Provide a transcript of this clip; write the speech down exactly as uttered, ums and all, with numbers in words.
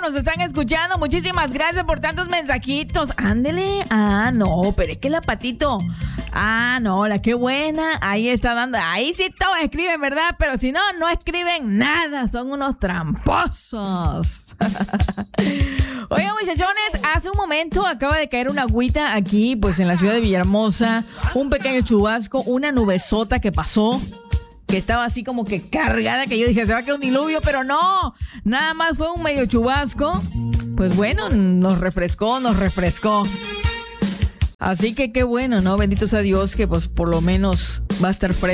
nos están escuchando. Muchísimas gracias por tantos mensajitos. Ándele. Ah, no, pero es que la Patito. Ah, no, la qué buena. Ahí está dando. Ahí sí todos escriben, ¿verdad? Pero si no, no escriben nada. Son unos tramposos. Oigan, muchachones, hace un momento acaba de caer una agüita aquí, pues en la ciudad de Villahermosa. Un pequeño chubasco, una nubesota que pasó, que estaba así como que cargada, que yo dije, se va a quedar un diluvio, pero no, nada más fue un medio chubasco. Pues bueno, nos refrescó, nos refrescó. Así que qué bueno, ¿no? Bendito sea Dios que pues por lo menos va a estar fresco.